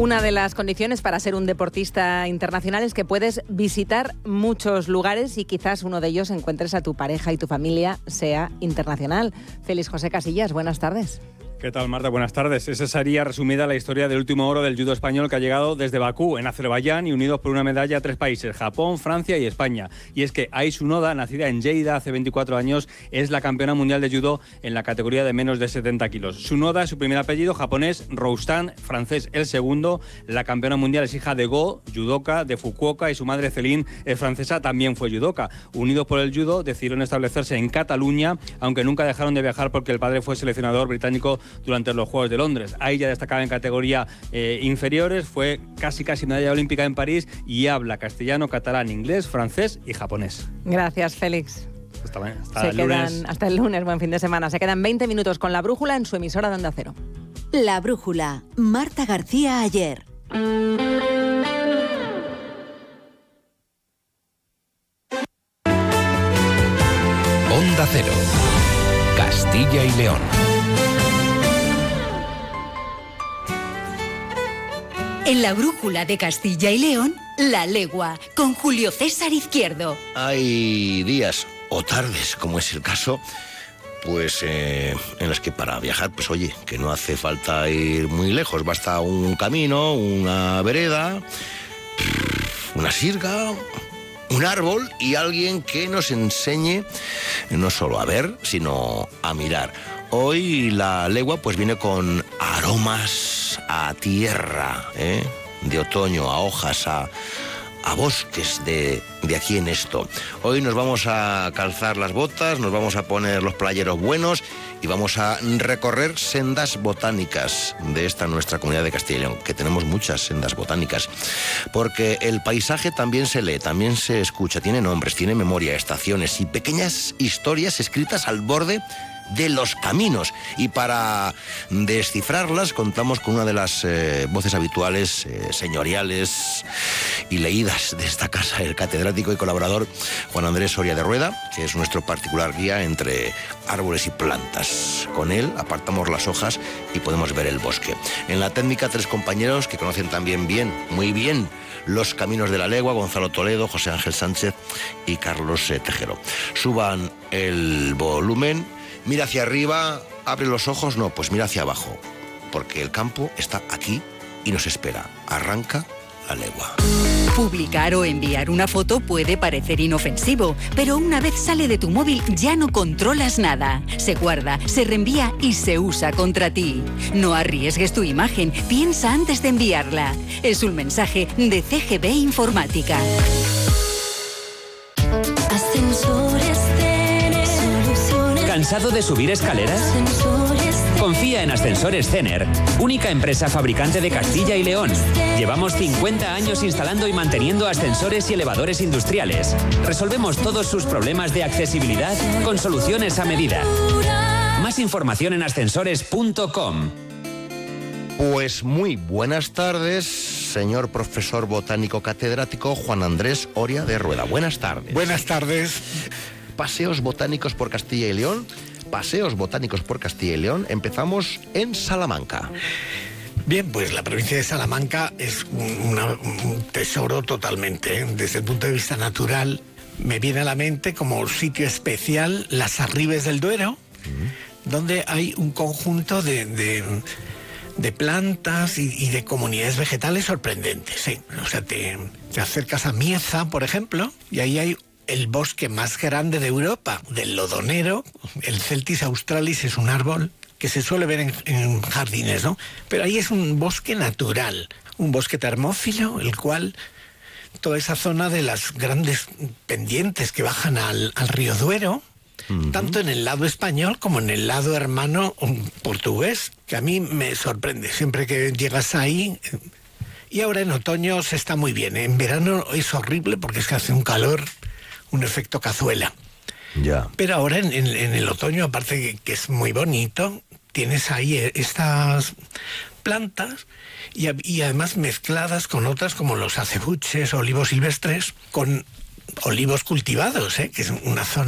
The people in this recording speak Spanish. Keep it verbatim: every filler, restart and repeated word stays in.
Una de las condiciones para ser un deportista internacional es que puedes visitar muchos lugares y quizás uno de ellos encuentres a tu pareja y tu familia sea internacional. Félix José Casillas, buenas tardes. ¿Qué tal, Marta? Buenas tardes. Esa sería resumida la historia del último oro del judo español que ha llegado desde Bakú, en Azerbaiyán, y unidos por una medalla a tres países, Japón, Francia y España. Y es que Aisu Noda, nacida en Lleida hace veinticuatro años, es la campeona mundial de judo en la categoría de menos de setenta kilos. Su Noda, su primer apellido, japonés, Roustan, francés, el segundo. La campeona mundial es hija de Go, judoka, de Fukuoka, y su madre, Céline, es francesa, también fue judoka. Unidos por el judo, decidieron establecerse en Cataluña, aunque nunca dejaron de viajar porque el padre fue seleccionador británico durante los Juegos de Londres. Ahí ya destacaba en categoría eh, inferiores, fue casi casi medalla olímpica en París y habla castellano, catalán, inglés, francés y japonés. Gracias, Félix. Hasta, hasta Se el quedan, lunes. hasta el lunes, buen fin de semana. Se quedan veinte minutos con La Brújula en su emisora de Onda Cero. La Brújula, Marta García Ayer. Onda Cero, Castilla y León. En La Brújula de Castilla y León, La Legua, con Julio César Izquierdo. Hay días o tardes, como es el caso, pues eh, en las que para viajar, pues oye, que no hace falta ir muy lejos, basta un camino, una vereda, una sirga, un árbol y alguien que nos enseñe no solo a ver, sino a mirar. Hoy La Legua pues viene con aromas a tierra, ¿eh? De otoño, a hojas, a, a bosques de, de aquí en esto. Hoy nos vamos a calzar las botas, nos vamos a poner los playeros buenos y vamos a recorrer sendas botánicas de esta nuestra comunidad de Castilla y León, que tenemos muchas sendas botánicas, porque el paisaje también se lee, también se escucha, tiene nombres, tiene memoria, estaciones y pequeñas historias escritas al borde de los caminos. Y para descifrarlas contamos con una de las eh, voces habituales, eh, señoriales y leídas de esta casa, el catedrático y colaborador Juan Andrés Oria de Rueda, que es nuestro particular guía entre árboles y plantas. Con él apartamos las hojas y podemos ver el bosque. En la técnica, tres compañeros que conocen también bien, muy bien, los caminos de La Legua: Gonzalo Toledo, José Ángel Sánchez y Carlos eh, Tejero. Suban el volumen. Mira hacia arriba, abre los ojos, no, pues mira hacia abajo, porque el campo está aquí y nos espera. Arranca La Legua. Publicar o enviar una foto puede parecer inofensivo, pero una vez sale de tu móvil ya no controlas nada. Se guarda, se reenvía y se usa contra ti. No arriesgues tu imagen, piensa antes de enviarla. Es un mensaje de C G B Informática. Ascensores Cener. Soluciones. ¿Cansado de subir escaleras? Ascensores Cener. Confía en Ascensores Cener, única empresa fabricante de Castilla y León. Llevamos cincuenta años instalando y manteniendo ascensores y elevadores industriales. Resolvemos todos sus problemas de accesibilidad con soluciones a medida. Más información en ascensores punto com. Pues muy buenas tardes, señor profesor botánico catedrático Juan Andrés Oria de Rueda. Buenas tardes. Buenas tardes. Paseos botánicos por Castilla y León. Paseos botánicos por Castilla y León. Empezamos en Salamanca. Bien, pues la provincia de Salamanca es un, una, un tesoro totalmente, ¿eh? Desde el punto de vista natural, me viene a la mente como sitio especial Las Arribes del Duero, uh-huh. donde hay un conjunto de, de, de plantas y, y de comunidades vegetales sorprendentes, ¿sí? O sea, te, te acercas a Mieza, por ejemplo, y ahí hay el bosque más grande de Europa, del lodonero. El Celtis australis es un árbol que se suele ver en, en jardines, ¿no? Pero ahí es un bosque natural, un bosque termófilo, el cual toda esa zona de las grandes pendientes que bajan al, al río Duero, uh-huh. tanto en el lado español como en el lado hermano portugués, que a mí me sorprende siempre que llegas ahí. Y ahora en otoño se está muy bien, en verano es horrible porque es que hace un calor, un efecto cazuela. Ya. Pero ahora en, en, en el otoño, aparte que, que es muy bonito, tienes ahí estas plantas y, y además mezcladas con otras como los acebuches, olivos silvestres, con olivos cultivados, ¿eh? Que es una zona